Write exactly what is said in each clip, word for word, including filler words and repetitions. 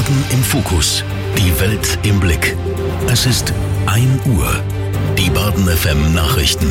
Baden im Fokus. Die Welt im Blick. Es ist ein Uhr. Die Baden F M Nachrichten.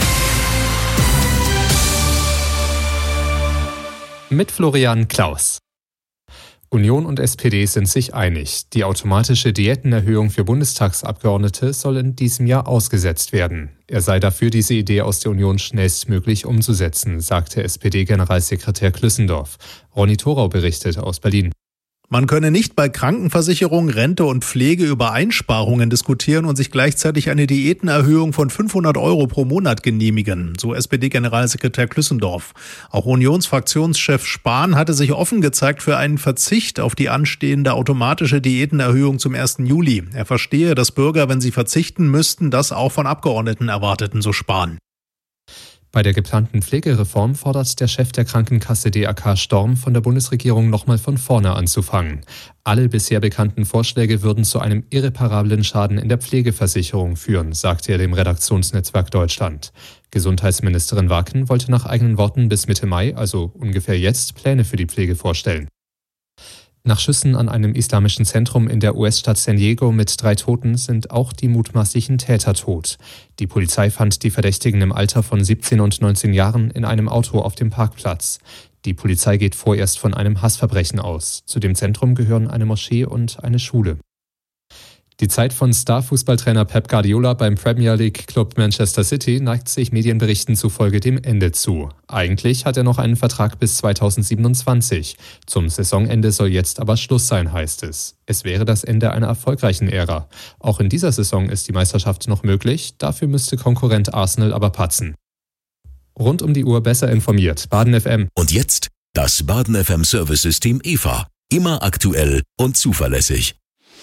Mit Florian Klaus. Union und S P D sind sich einig. Die automatische Diätenerhöhung für Bundestagsabgeordnete soll in diesem Jahr ausgesetzt werden. Er sei dafür, diese Idee aus der Union schnellstmöglich umzusetzen, sagte S P D-Generalsekretär Klüssendorf. Ronny Thorau berichtet aus Berlin. Man könne nicht bei Krankenversicherung, Rente und Pflege über Einsparungen diskutieren und sich gleichzeitig eine Diätenerhöhung von fünfhundert Euro pro Monat genehmigen, so S P D-Generalsekretär Klüssendorf. Auch Unionsfraktionschef Spahn hatte sich offen gezeigt für einen Verzicht auf die anstehende automatische Diätenerhöhung zum ersten Juli. Er verstehe, dass Bürger, wenn sie verzichten müssten, das auch von Abgeordneten erwarteten, so Spahn. Bei der geplanten Pflegereform fordert der Chef der Krankenkasse D A K Storm von der Bundesregierung nochmal von vorne anzufangen. Alle bisher bekannten Vorschläge würden zu einem irreparablen Schaden in der Pflegeversicherung führen, sagte er dem Redaktionsnetzwerk Deutschland. Gesundheitsministerin Wacken wollte nach eigenen Worten bis Mitte Mai, also ungefähr jetzt, Pläne für die Pflege vorstellen. Nach Schüssen an einem islamischen Zentrum in der U S-Stadt San Diego mit drei Toten sind auch die mutmaßlichen Täter tot. Die Polizei fand die Verdächtigen im Alter von siebzehn und neunzehn Jahren in einem Auto auf dem Parkplatz. Die Polizei geht vorerst von einem Hassverbrechen aus. Zu dem Zentrum gehören eine Moschee und eine Schule. Die Zeit von Star-Fußballtrainer Pep Guardiola beim Premier League-Club Manchester City neigt sich Medienberichten zufolge dem Ende zu. Eigentlich hat er noch einen Vertrag bis zweitausendsiebenundzwanzig. Zum Saisonende soll jetzt aber Schluss sein, heißt es. Es wäre das Ende einer erfolgreichen Ära. Auch in dieser Saison ist die Meisterschaft noch möglich, dafür müsste Konkurrent Arsenal aber patzen. Rund um die Uhr besser informiert. Baden F M. Und jetzt das Baden F M Service-System E V A. Immer aktuell und zuverlässig.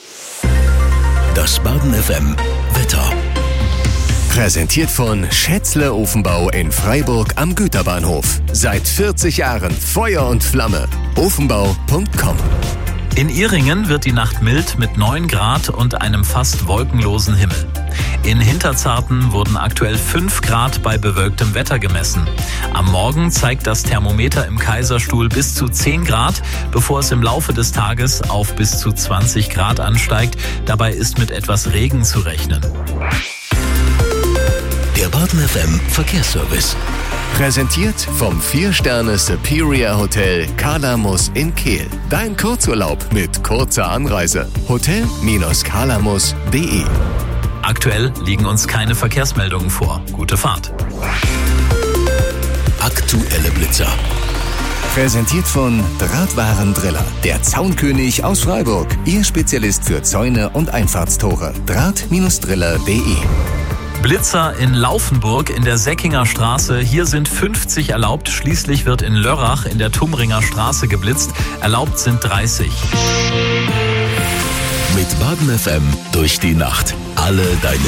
Das Baden F M Wetter. Präsentiert von Schätzle Ofenbau in Freiburg am Güterbahnhof. Seit vierzig Jahren Feuer und Flamme. ofenbau punkt com. In Ihringen wird die Nacht mild mit neun Grad und einem fast wolkenlosen Himmel. In Hinterzarten wurden aktuell fünf Grad bei bewölktem Wetter gemessen. Am Morgen zeigt das Thermometer im Kaiserstuhl bis zu zehn Grad, bevor es im Laufe des Tages auf bis zu zwanzig Grad ansteigt. Dabei ist mit etwas Regen zu rechnen. Der Baden F M Verkehrsservice. Präsentiert vom vier Sterne Superior Hotel Kalamus in Kehl. Dein Kurzurlaub mit kurzer Anreise. hotel Bindestrich kalamus punkt de. Aktuell liegen uns keine Verkehrsmeldungen vor. Gute Fahrt. Aktuelle Blitzer. Präsentiert von Drahtwarendriller. Der Zaunkönig aus Freiburg. Ihr Spezialist für Zäune und Einfahrtstore. draht Driller punkt de. Blitzer in Laufenburg in der Säckinger Straße. Hier sind fünfzig erlaubt. Schließlich wird in Lörrach in der Tumringer Straße geblitzt. Erlaubt sind dreißig. Mit Baden F M durch die Nacht. Alle deine